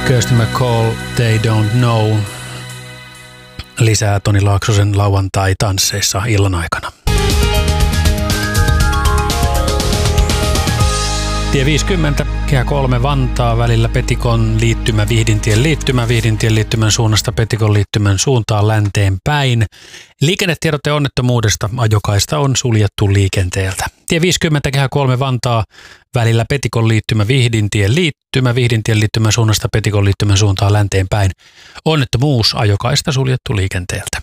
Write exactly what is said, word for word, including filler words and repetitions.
Kirsty MacColl, They Don't Know. Lisää Toni Laaksosen lauantai-tansseissa illan aikana. Tie viisikymmentä, kehä kolme Vantaa välillä Petikon liittymä, Vihdintien liittymä, Vihdintien liittymän suunnasta Petikon liittymän suuntaan länteen päin. Liikennetiedote onnettomuudesta, ajokaista on suljettu liikenteeltä. Tie viisikymmentä, kehä kolme Vantaa välillä Petikon liittymä, Vihdintien liittymä, Vihdintien liittymän suunnasta Petikon liittymän suuntaan länteen päin. Onnettomuus, ajokaista suljettu liikenteeltä.